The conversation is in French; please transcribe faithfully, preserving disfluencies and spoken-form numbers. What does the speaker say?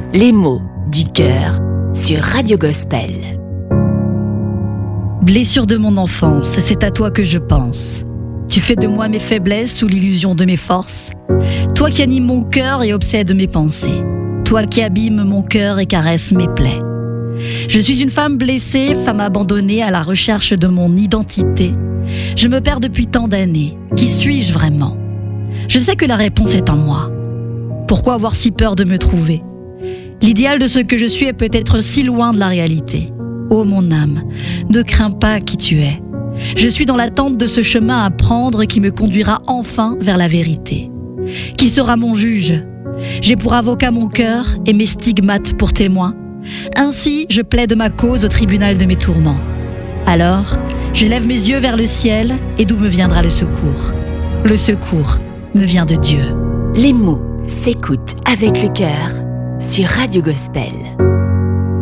Les mots du cœur sur Radio Gospel. Blessure de mon enfance, c'est à toi que je pense. Tu fais de moi mes faiblesses ou l'illusion de mes forces. Toi qui animes mon cœur et obsède mes pensées. Toi qui abîmes mon cœur et caresse mes plaies. Je suis une femme blessée, femme abandonnée à la recherche de mon identité. Je me perds depuis tant d'années. Qui suis-je vraiment ? Je sais que la réponse est en moi. Pourquoi avoir si peur de me trouver ? L'idéal de ce que je suis est peut-être si loin de la réalité. Ô mon âme, ne crains pas qui tu es. Je suis dans l'attente de ce chemin à prendre qui me conduira enfin vers la vérité. Qui sera mon juge ? J'ai pour avocat mon cœur et mes stigmates pour témoins. Ainsi, je plaide ma cause au tribunal de mes tourments. Alors, je lève mes yeux vers le ciel et d'où me viendra le secours ? Le secours me vient de Dieu. Les mots s'écoutent avec le cœur sur Radio Gospel.